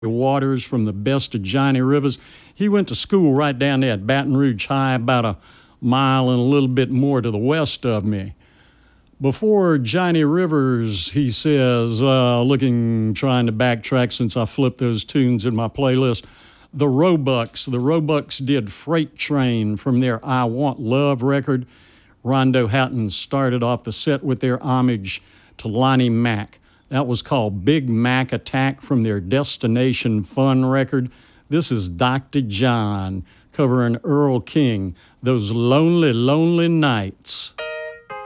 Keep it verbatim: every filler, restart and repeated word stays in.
Waters from the best of Johnny Rivers. He went to school right down there at Baton Rouge High, about a mile and a little bit more to the west of me. Before Johnny Rivers, he says, uh, looking, trying to backtrack since I flipped those tunes in my playlist, the Roebucks. The Roebucks did Freight Train from their I Want Love record. Rondo Hatton started off the set with their homage to Lonnie Mack. That was called Big Mac Attack from their Destination Fun record. This is Doctor John covering Earl King, Those Lonely, Lonely Nights.